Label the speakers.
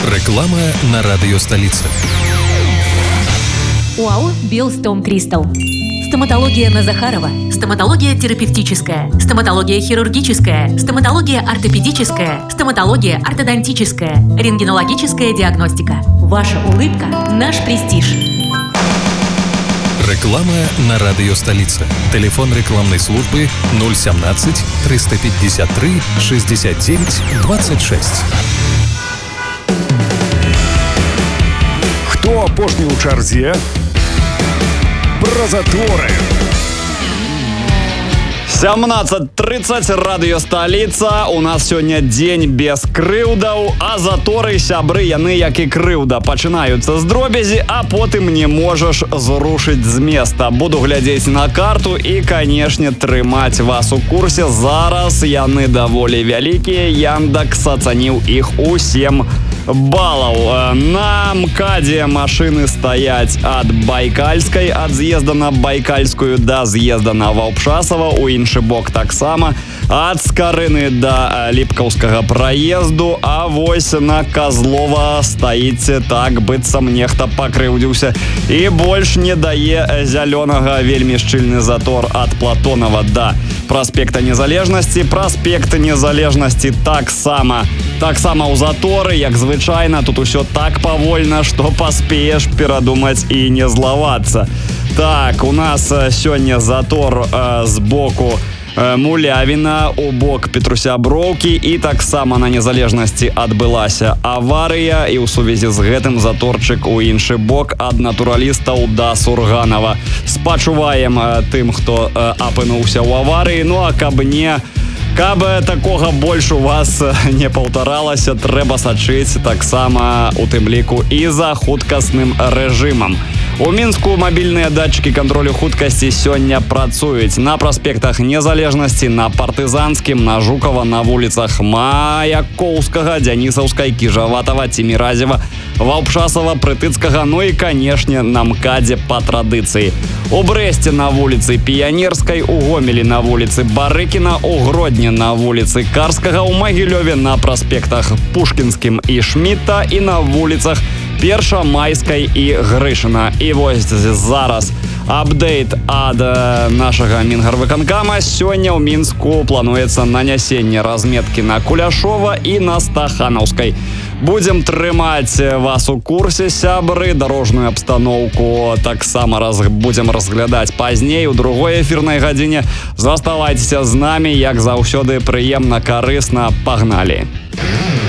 Speaker 1: Реклама на радио «Столица».
Speaker 2: ОАО «Белстом Кристалл». Стоматология на Захарова. Стоматология терапевтическая. Стоматология хирургическая. Стоматология ортопедическая. Стоматология ортодонтическая. Рентгенологическая диагностика. Ваша улыбка – наш престиж.
Speaker 1: Реклама на радио «Столица». Телефон рекламной службы 017 353 69 26.
Speaker 3: Хто апошні ў чарзе? Пра заторы.
Speaker 4: 17:30, радыё «Сталіца». У нас сёння дзень без крыўдаў, а заторы, сябры, яны, як і крыўда, пачынаюцца з дробязі, а потым не можаш зрушыць з места. Буду глядзець на карту і, канешне, трымаць вас у курсе. Зараз яны даволі вялікія. Яндекс ацаніў іх у 7 балаў. На МКАДе машыны стаяць ад Байкальскай, ад з'езда на Байкальскую да з'езда на Ваўпшасава, у іншы бок таксама, ад Скарыны да Ліпкаўскага праезду, а вось на Казлова стаіць так, быццам нехта пакрыўдзіўся, і больш не дае зялёнага вельмі шчыльны затор ад Платонова да праспекта Незалежнасці. Праспект Незалежнасці таксама ў заторы, як звычайна, тут усё так павольна, што паспееш перадумаць і не злавацца. Так, у нас сёння затор з боку Мулявіна у бок Петрусяброўкі, і таксама на Незалежнасці адбылася аварыя, і ў сувязі з гэтым заторчык у іншы бок ад Натуралістаў да Сурганова. Спачуваем тым, хто апынуўся ў аварыі. Ну а каб такога больш у вас не паўтаралася, трэба сачыць таксама у тым ліку і за хуткасным рэжымам. У Мінску мабільныя датчыкі кантролю хуткасці сёння працуюць на праспектах Незалежнасці, на Партызанскім, на Жукава, на вуліцах Маяковскага, Дзянісаўскай, Кіжаватава, Ціміразева, Ваўпшасава, Прытыцкага, ну і, канешне, на МКАДе па традыцыі. У Брэсце на вуліцы Піянерскай, у Гомелі на вуліцы Барыкіна, у Гродні на вуліцы Карскага, у Магілёве на праспектах Пушкінскім і Шмітта, і на вуліцах Першамайскай і Грышына. І вось зараз апдейт ад нашага Мінгарвыканкама. Сёння ў Мінску плануецца нанясенне разметкі на Куляшова і на Стаханаўскай. Будзем трымаць вас у курсе, сябры. Дарожную абстаноўку таксама будзем разглядаць пазней у другой эфірнай гадзіне. Заставайцеся з намі, як заўсёды, прыемна, карысна. Пагналі!